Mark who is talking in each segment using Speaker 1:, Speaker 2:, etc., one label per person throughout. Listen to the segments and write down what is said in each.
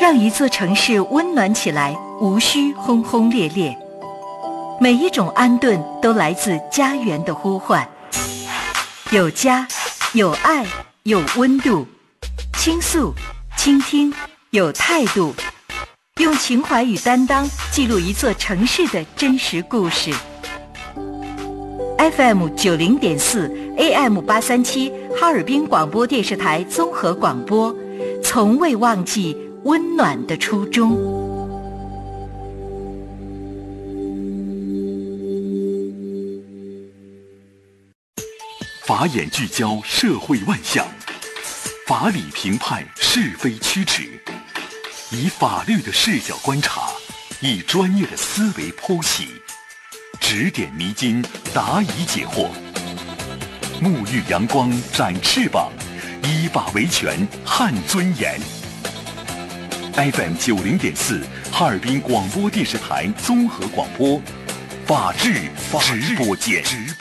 Speaker 1: 让一座城市温暖起来，无需轰轰烈烈。每一种安顿都来自家园的呼唤，有家，有爱，有温度，倾诉，倾听，有态度，用情怀与担当记录一座城市的真实故事。FM 90.4 AM 837哈尔滨广播电视台综合广播，从未忘记温暖的初衷。
Speaker 2: 法眼聚焦社会万象，法理评判是非曲直，以法律的视角观察，以专业的思维剖析，指点迷津，答疑解惑，沐浴阳光，展翅膀，依法维权，撼尊严。FM 90.4哈尔滨广播电视台综合广播，法治直播间。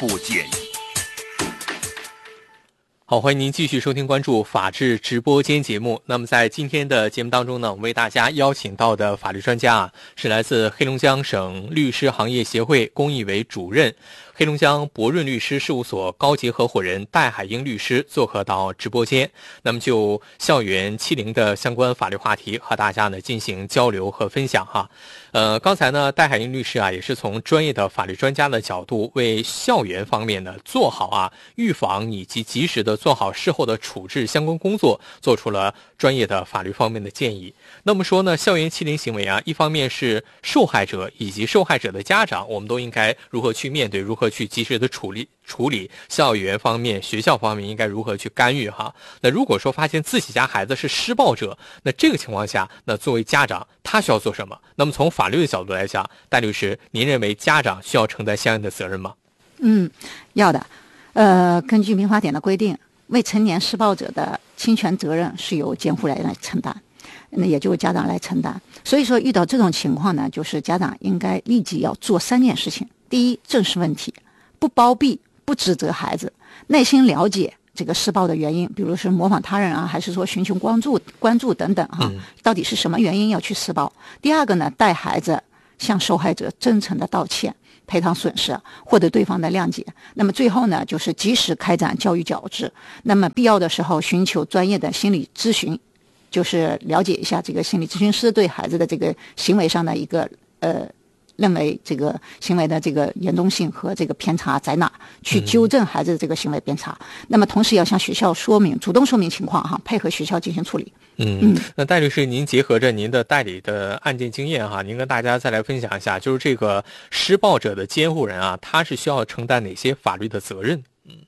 Speaker 3: 好，欢迎您继续收听关注法治直播间节目。那么在今天的节目当中呢，我们为大家邀请到的法律专家是来自黑龙江省律师行业协会公益委主任、黑龙江博润律师事务所高级合伙人戴海英律师做客到直播间。那么就校园欺凌的相关法律话题和大家呢进行交流和分享哈。刚才呢戴海英律师也是从专业的法律专家的角度，为校园方面呢做好预防以及及时的做好事后的处置相关工作，做出了专业的法律方面的建议。那么说呢，校园欺凌行为一方面是受害者以及受害者的家长，我们都应该如何去面对，如何去及时的处理，校园方面学校方面应该如何去干预哈。那如果说发现自己家孩子是施暴者，那这个情况下，那作为家长他需要做什么？那么从法律的角度来讲，戴律师，您认为家长需要承担相应的责任吗？
Speaker 4: 要的。根据民法典的规定，未成年施暴者的侵权责任是由监护人来承担，那也就是家长来承担。所以说遇到这种情况呢，就是家长应该立即要做3件事情。第一，正视问题，不包庇，不指责孩子，内心了解这个施暴的原因，比如是模仿他人还是说寻求关注等等到底是什么原因要去施暴。第二个呢，带孩子向受害者真诚的道歉，赔偿损失，获得对方的谅解。那么最后呢，就是及时开展教育矫治，那么必要的时候寻求专业的心理咨询，就是了解一下这个心理咨询师对孩子的这个行为上的一个认为这个行为的这个严重性和这个偏差在哪，去纠正孩子的这个行为偏差。那么同时要向学校说明，主动说明情况配合学校进行处理。
Speaker 3: 那戴律师，您结合着您的代理的案件经验您跟大家再来分享一下，就是这个施暴者的监护人他是需要承担哪些法律的责任？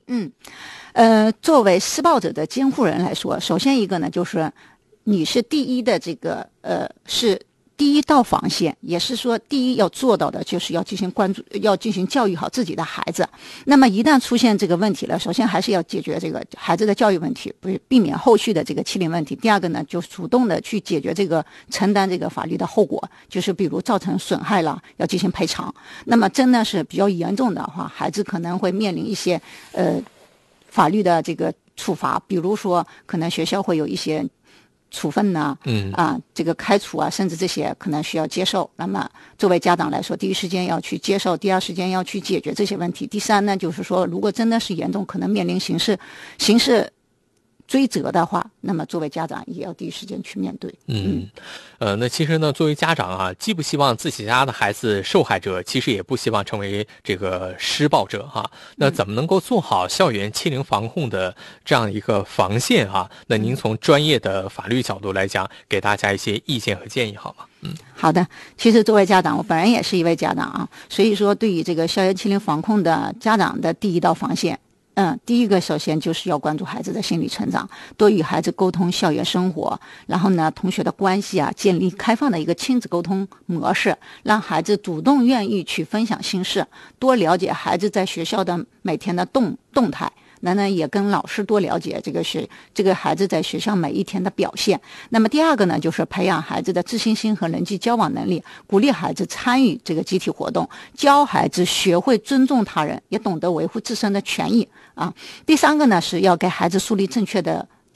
Speaker 4: 作为施暴者的监护人来说，首先一个呢，就是你是第一的这个是第一道防线，也是说第一要做到的就是要进行关注，要进行教育好自己的孩子。那么一旦出现这个问题了，首先还是要解决这个孩子的教育问题，避免后续的这个欺凌问题。第二个呢，就是主动的去解决这个承担这个法律的后果，就是比如造成损害了要进行赔偿。那么真的是比较严重的话，孩子可能会面临一些法律的这个处罚，比如说可能学校会有一些处分这个开除甚至这些可能需要接受。那么作为家长来说，第一时间要去接受，第二时间要去解决这些问题。第三呢，就是说如果真的是严重，可能面临刑事追责的话，那么作为家长也要第一时间去面对。
Speaker 3: 那其实呢，作为家长既不希望自己家的孩子受害者，其实也不希望成为这个施暴者那怎么能够做好校园欺凌防控的这样一个防线那您从专业的法律角度来讲，给大家一些意见和建议好吗？
Speaker 4: 好的。其实作为家长，我本人也是一位家长所以说对于这个校园欺凌防控的家长的第一道防线，第一个首先就是要关注孩子的心理成长，多与孩子沟通校园生活，然后呢同学的关系建立开放的一个亲子沟通模式，让孩子主动愿意去分享心事，多了解孩子在学校的每天的动态，那也跟老师多了解这个孩子在学校每一天的表现。那么第二个呢，就是培养孩子的自信心和人际交往能力，鼓励孩子参与这个集体活动，教孩子学会尊重他人，也懂得维护自身的权益第三个呢，是要给孩子树立正确的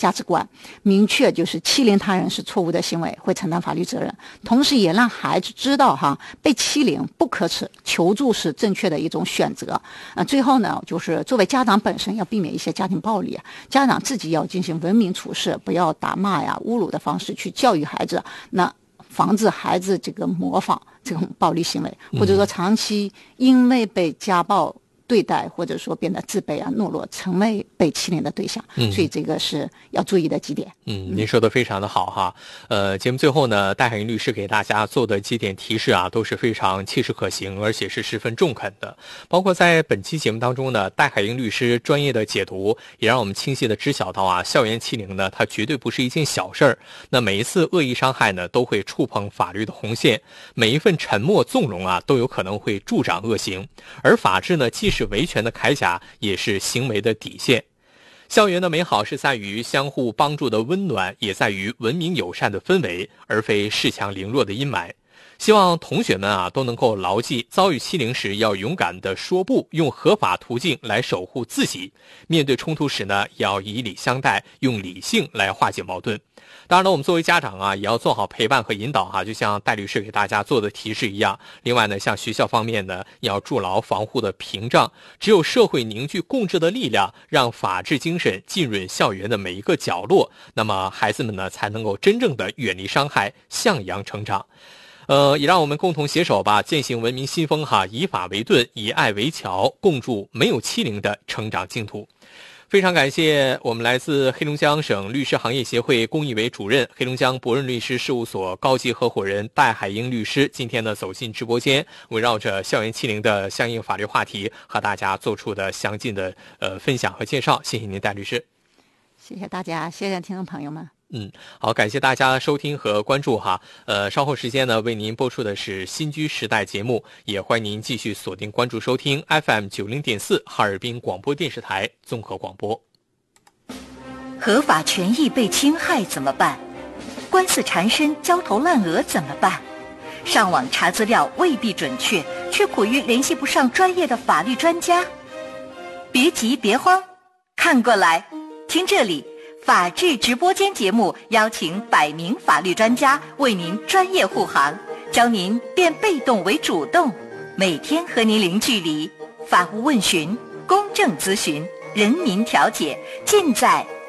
Speaker 4: 价值观，明确就是欺凌他人是错误的行为，会承担法律责任。同时也让孩子知道被欺凌不可耻，求助是正确的一种选择。最后呢，就是作为家长本身要避免一些家庭暴力，家长自己要进行文明处事，不要打骂呀、侮辱的方式去教育孩子，那防止孩子这个模仿这种暴力行为，或者说长期因为被家暴对待，或者说变得自卑啊、懦弱，成为被欺凌的对象。所以这个是要注意的几点。
Speaker 3: 您说的非常的好哈。节目最后呢，戴海英律师给大家做的几点提示啊，都是非常切实可行，而且是十分中肯的。包括在本期节目当中呢，戴海英律师专业的解读，也让我们清晰的知晓到啊，校园欺凌呢，它绝对不是一件小事儿。那每一次恶意伤害呢，都会触碰法律的红线，每一份沉默纵容啊，都有可能会助长恶行。而法治呢，既是维权的铠甲，也是行为的底线。校园的美好是在于相互帮助的温暖，也在于文明友善的氛围，而非恃强凌弱的阴霾。希望同学们啊都能够牢记，遭遇欺凌时要勇敢地说不，用合法途径来守护自己。面对冲突时呢，也要以礼相待，用理性来化解矛盾。当然呢，我们作为家长啊，也要做好陪伴和引导哈，就像戴律师给大家做的提示一样。另外呢，像学校方面呢，要筑牢防护的屏障。只有社会凝聚共治的力量，让法治精神浸润校园的每一个角落，那么孩子们呢，才能够真正的远离伤害，向阳成长。也让我们共同携手吧，践行文明新风哈，以法为盾，以爱为桥，共筑没有欺凌的成长净土。非常感谢我们来自黑龙江省律师行业协会公益委主任、黑龙江博润律师事务所高级合伙人戴海英律师，今天呢走进直播间，围绕着校园欺凌的相应法律话题，和大家做出的详尽的分享和介绍。谢谢您，戴律师。
Speaker 4: 谢谢大家，谢谢听众朋友们。
Speaker 3: 好，感谢大家收听和关注哈。稍后时间呢，为您播出的是新居时代节目，也欢迎您继续锁定关注收听 FM90.4 哈尔滨广播电视台综合广播。
Speaker 1: 合法权益被侵害怎么办？官司缠身、焦头烂额怎么办？上网查资料未必准确，却苦于联系不上专业的法律专家。别急别慌，看过来，听这里。法治直播间节目邀请100名法律专家为您专业护航，教您变被动为主动，每天和您零距离，法务问询、公正咨询、人民调解，尽在